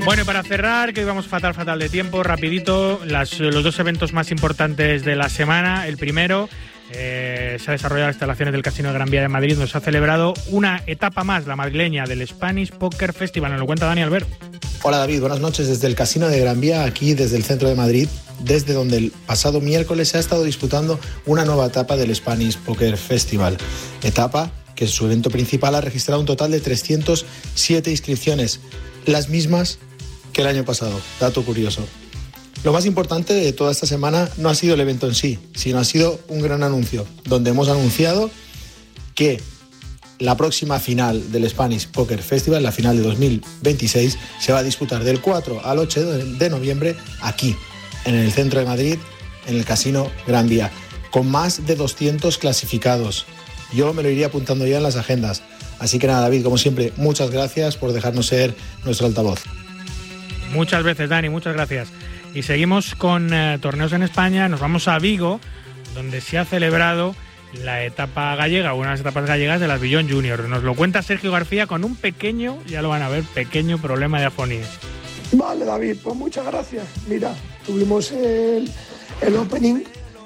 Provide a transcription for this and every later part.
Bueno, y para cerrar, que hoy vamos fatal de tiempo, rapidito, los dos eventos más importantes de la semana. El primero, se ha desarrollado las instalaciones del Casino de Gran Vía de Madrid, donde se ha celebrado una etapa más, la madrileña, del Spanish Poker Festival. Nos lo cuenta Dani Albert. Hola David, buenas noches desde el Casino de Gran Vía, aquí desde el centro de Madrid, desde donde el pasado miércoles se ha estado disputando una nueva etapa del Spanish Poker Festival. Etapa que en su evento principal ha registrado un total de 307 inscripciones, las mismas que el año pasado. Dato curioso. Lo más importante de toda esta semana no ha sido el evento en sí, sino ha sido un gran anuncio, donde hemos anunciado que la próxima final del Spanish Poker Festival, la final de 2026, se va a disputar del 4 al 8 de noviembre aquí, en el centro de Madrid, en el Casino Gran Vía, con más de 200 clasificados. Yo me lo iría apuntando ya en las agendas. Así que nada, David, como siempre, muchas gracias por dejarnos ser nuestro altavoz. Muchas veces, Dani, muchas gracias. Y seguimos con torneos en España. Nos vamos a Vigo, donde se ha celebrado la etapa gallega, una de las etapas gallegas de las Beyond Junior. Nos lo cuenta Sergio García con un pequeño, ya lo van a ver, pequeño problema de afonía. Vale, David, pues muchas gracias. Mira, tuvimos el opening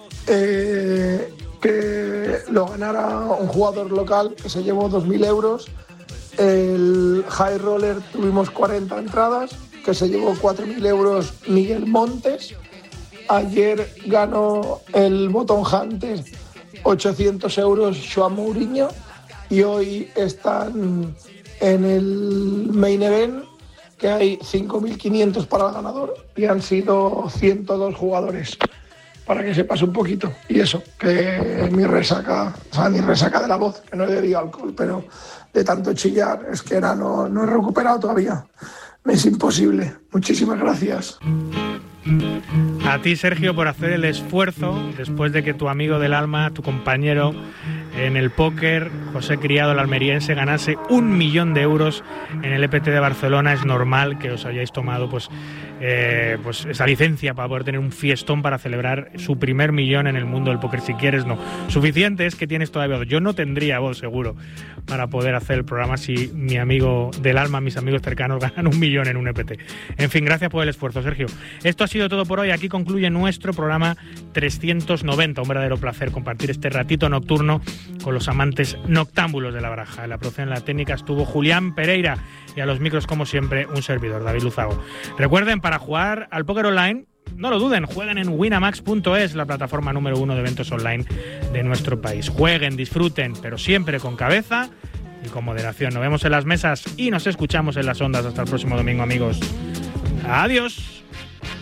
que lo ganara un jugador local que se llevó 2.000 euros. El high roller tuvimos 40 entradas, que se llevó 4.000 euros Miguel Montes. Ayer ganó el botón hunter 800 euros Joan Mourinho, y hoy están en el main event, que hay 5.500 para el ganador y han sido 102 jugadores, para que se pase un poquito. Y eso, que mi resaca de la voz, que no he bebido alcohol, pero de tanto chillar es que no he recuperado todavía. Me es imposible. Muchísimas gracias. A ti, Sergio, por hacer el esfuerzo después de que tu amigo del alma, tu compañero en el póker, José Criado, el almeriense, ganase 1 millón de euros en el EPT de Barcelona. Es normal que os hayáis tomado pues esa licencia para poder tener un fiestón para celebrar su primer millón en el mundo del póker. Si quieres, no. Suficiente es que tienes todavía voz. Yo no tendría voz, seguro, para poder hacer el programa si mi amigo del alma, mis amigos cercanos, ganan 1 millón en un EPT. En fin, gracias por el esfuerzo, Sergio. Esto ha sido todo por hoy. Aquí concluye nuestro programa 390. Un verdadero placer compartir este ratito nocturno con los amantes noctámbulos de la baraja. En la producción, en la técnica, estuvo Julián Pereira, y a los micros, como siempre, un servidor, David Luzago. Recuerden, para jugar al póker online, no lo duden, jueguen en winamax.es, la plataforma número 1 de eventos online de nuestro país. Jueguen, disfruten, pero siempre con cabeza y con moderación. Nos vemos en las mesas y nos escuchamos en las ondas. Hasta el próximo domingo, amigos. Adiós.